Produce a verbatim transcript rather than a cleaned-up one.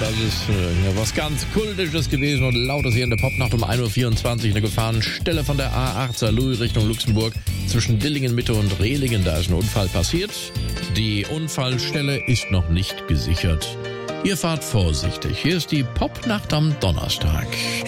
Das ist äh, ja, was ganz Kultisches gewesen und lautes hier in der Popnacht um ein Uhr vierundzwanzig. Eine Gefahrenstelle von der A acht Saarlouis Richtung Luxemburg zwischen Dillingen Mitte und Rehlingen. Da ist ein Unfall passiert. Die Unfallstelle ist noch nicht gesichert. Ihr fahrt vorsichtig. Hier ist die Popnacht am Donnerstag.